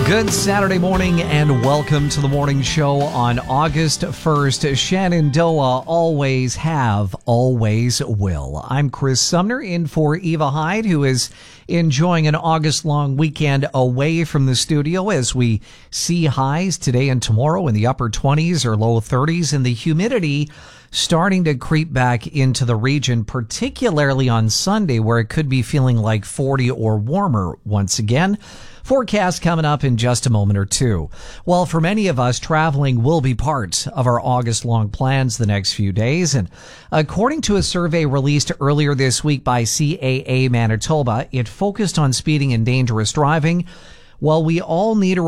Good Saturday morning and welcome to the morning show on August 1st. Shenandoah always have, always will. I'm Chris Sumner in for Eva Hyde, who is enjoying an August-long weekend away from the studio as we see highs today and tomorrow in the upper 20s or low 30s, and the humidity starting to creep back into the region, particularly on Sunday, where it could be feeling like 40 or warmer once again. Forecast coming up in just a moment or two. Well, for many of us, traveling will be part of our August-long plans the next few days. And according to a survey released earlier this week by CAA Manitoba, it focused on speeding and dangerous driving. Well, we all need a